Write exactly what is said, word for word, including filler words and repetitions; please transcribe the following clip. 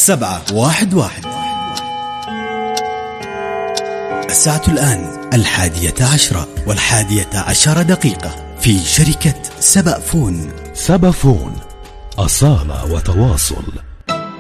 سبعة واحد واحد. الساعة الآن الحادية عشرة والحادية عشر دقيقة في شركة سبأ فون. سبأ فون، أصالة وتواصل.